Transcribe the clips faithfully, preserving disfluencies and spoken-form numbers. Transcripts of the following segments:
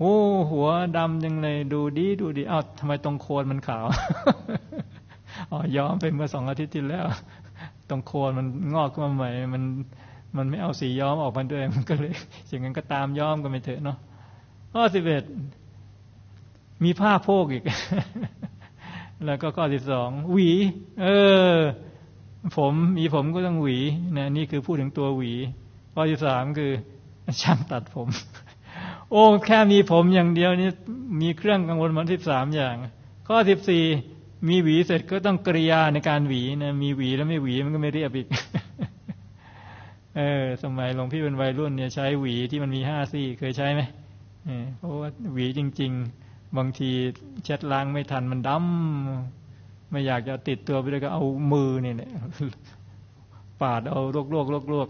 โอ้หัวดำยังเลยดูดีดูดีอ้าวทำไมตรงโคนมันขาว อ๋อย้อมไปเมื่อสองอาทิตย์ที่แล้วตรงโคนมันงอกขึ้นมาใหม่มันมันไม่เอาสีย้อมออกมาด้วยมันก็เลยอย่างนั้นก็ตามย้อมกันไปเถอะเนาะข้อสิบเอ็ดมีผ้าโพกอีก แล้วก็ข้อสิบสองหวีเออผมมีผมก็ต้องหวีนะนี่คือพูดถึงตัวหวีข้อที่สามคือช่างตัดผมโอ้แค่มีผมอย่างเดียวนี่มีเครื่องกังวลมันสิบสามอย่างข้อสิบสี่มีหวีเสร็จก็ต้องกริยาในการหวีนะมีหวีแล้วไม่หวีมันก็ไม่เรียบอีก เออสมัยหลวงพี่เป็นวัยรุ่นเนี่ยใช้หวีที่มันมีห้าซี่เคยใช้ไหมเออเพราะว่าหวีจริงๆบางทีเช็ดล้างไม่ทันมันดำไม่อยากจะติดตัวไปเลยก็เอามือเนี่ยปาดเอาลวกลวกลวกลวก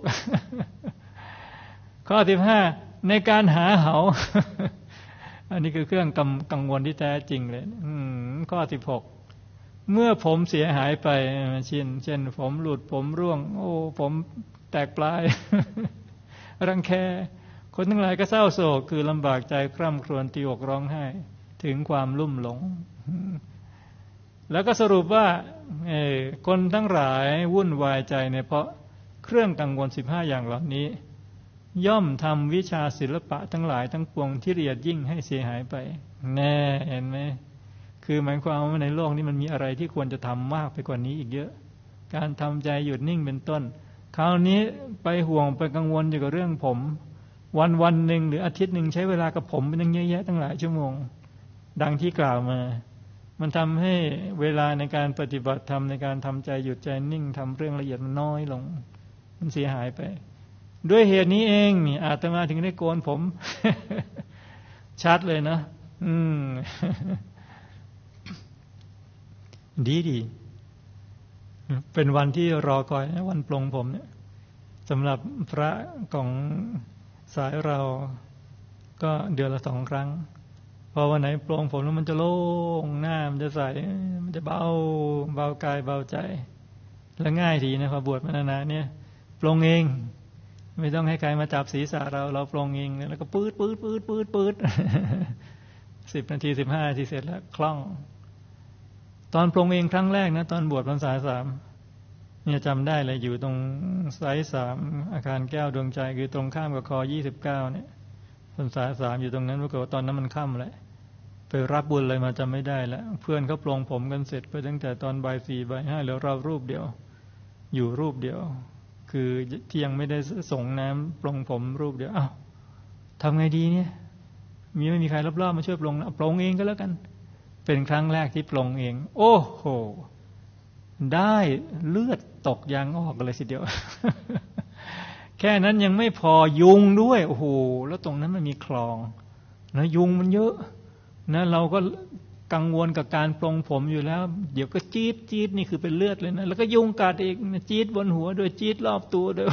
ข้อสิบห้าในการหาเหา อันนี้คือเครื่องกังวลที่แท้จริงเลยข้อสิบหกเมื่อผมเสียหายไปเช่นเช่นผมหลุดผมร่วงโอ้ผมแตกปลาย รังแคคนทั้งหลายก็เศร้าโศกคือลำบากใจคร่ำครวญตีอกร้องไห้ถึงความลุ่มหลง แล้วก็สรุปว่าคนทั้งหลายวุ่นวายใจเนี่ยเพราะเครื่องกังวลสิบห้าอย่างเหล่านี้ย่อมทำวิชาศิลปะทั้งหลายทั้งปวงที่ละเอียดยิ่งให้เสียหายไปแน่เห็นไหมคือหมายความว่าในโลกนี้มันมีอะไรที่ควรจะทำมากไปกว่านี้อีกเยอะการทำใจหยุดนิ่งเป็นต้นคราวนี้ไปห่วงไปกังวลอยู่กับเรื่องผมวันวันหนึ่งหรืออาทิตย์หนึ่งใช้เวลากับผมเป็นตั้งเยอะแยะตั้งหลายชั่วโมงดังที่กล่าวมามันทำให้เวลาในการปฏิบัติธรรมในการทำใจหยุดใจนิ่งทำเรื่องละเอียดมันน้อยลงมันเสียหายไปด้วยเหตุนี้เองนี่อาตมาถึงได้โกนผม ชัดเลยนะอืม ดีดีเป็นวันที่รอคอยวันปลงผมเนี่ยสำหรับพระของสายเราก็เดือนละสองครั้งพอวันไหนปลงผมแล้วมันจะโล่งหน้ามันจะใสมันจะเบาเบากายเบาใจและง่ายดีนะพอบวชมานานๆเนี่ยปลงเองไม่ต้องให้ใครมาจับศีรษะเราเราปลงเองแล้วก็ปื๊ดปื๊ดปื๊ดปื๊ดปื๊ดสิบนาทีสิบห้านาทีเสร็จแล้วคล่องตอนปลงเองครั้งแรกนะตอนบวชพรรษาสามเนี่ยจำได้เลยอยู่ตรงไซส์สามอาคารแก้วดวงใจคือตรงข้ามกับคอยี่สิบเก้าเนี่ยพรรษาสามอยู่ตรงนั้นปรากฏว่าตอนนั้นมันค่ำแล้วไปรับบุญอะไรมาจำไม่ได้แล้วเพื่อนเขาปลงผมกันเสร็จไปตั้งแต่ตอนบ่ายสี่บ่ายห้าเหลือเรารูปเดียวอยู่รูปเดียวคือที่ยังไม่ได้ส่งน้ำปลงผมรูปเดียวอ้าวทำไงดีเนี่ยมีไม่มีใครรอบๆมาช่วยปลงปลงเองก็แล้วกันเป็นครั้งแรกที่ปลงเองโอ้โหได้เลือดตกยางออกเลยทีเดียว แค่นั้นยังไม่พอยุงด้วยโอ้โหแล้วตรงนั้นมันมีคลองนะยุงมันเยอะนะเราก็กังวลกับการปลงผมอยู่แล้วเดี๋ยวก็จี๊ดจี๊ดนี่คือเป็นเลือดเลยนะแล้วก็ยุงกัดอีกจี๊ดบนหัวด้วยจี๊ดรอบตัวด้วย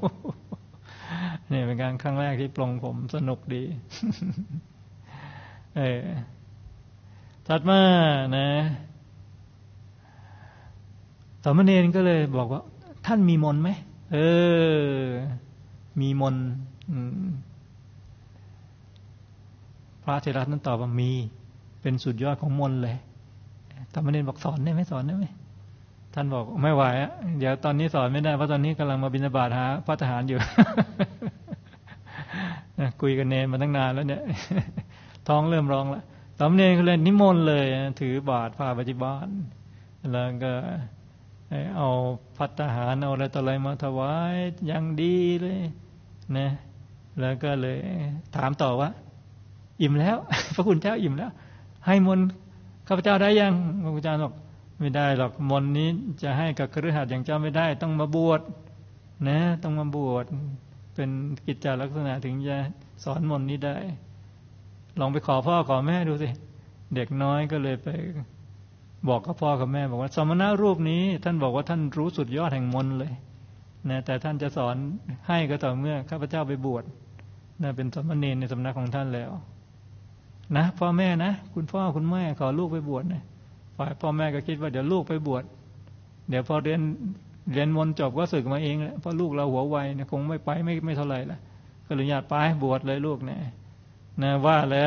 นี่เป็นการครั้งแรกที่ปลงผมสนุกดี เออถัดมานะสามเณรก็เลยบอกว่าท่านมีมนต์ไหมเออมีมนต์พระเถระนั้นตอบว่ามีเป็นสุดยอดของมนต์เลยสามเณรบอกสอนได้ไหมสอนได้ไหมท่านบอกไม่ไหวอ่ะเดี๋ยวตอนนี้สอนไม่ได้เพราะตอนนี้กำลังมาบิณฑบาตหาพระทหารอยู่ คุยกันเนรมาตั้งนานแล้วเนี่ย ท้องเริ่มร้องแล้วสามเณรก็เลยนิมนต์เลยถือบาตรพาไปที่บ้านแล้วก็เอาภัตตาหารเอาอะไรต่ออะไรมาถวายอย่างดีเลยนะแล้วก็เลยถามต่อว่าอิ่มแล้ว พระคุณเจ้าอิ่มแล้วให้มนต์ข้าพเจ้าได้ยังพระคุณเจ้าบอกไม่ได้หรอกมนต์นี้จะให้กับคฤหัสถ์อย่างเจ้าไม่ได้ต้องมาบวชนะต้องมาบวชเป็นกิจจลักษณะถึงจะสอนมนต์นี้ได้ลองไปขอพ่อขอแม่ดูสิเด็กน้อยก็เลยไปบอกกับพ่อกับแม่บอกว่าสมณะรูปนี้ท่านบอกว่าท่านรู้สุดยอดแห่งมนต์เลยนะแต่ท่านจะสอนให้ก็ต่อเมื่อข้าพเจ้าไปบวชนะเป็นสมณเณรในสำนักของท่านแล้วนะพ่อแม่นะคุณพ่อคุณแม่ขอลูกไปบวชนะฝ่ายพ่อแม่ก็คิดว่าเดี๋ยวลูกไปบวชเดี๋ยวพอเรียนเรียนมนต์จบก็สึกมาเองแหละเพราะลูกเราหัวไวเนี่ยคงไม่ไปไม่ไม่เท่าไหร่ละก็เลยญาติไปบวชเลยลูกเนี่ยนะว่าแล้ว